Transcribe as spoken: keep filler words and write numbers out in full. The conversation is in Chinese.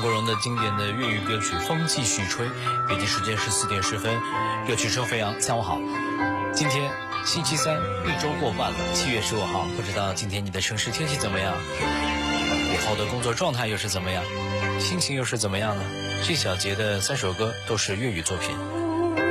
国荣的经典的粤语歌曲《风继续吹》。北京时间十四点十分，歌曲车飞扬，下午好。今天星期三，一周过半了，七月十五号，不知道今天你的城市天气怎么样？午后的工作状态又是怎么样？心情又是怎么样呢？这小节的三首歌都是粤语作品。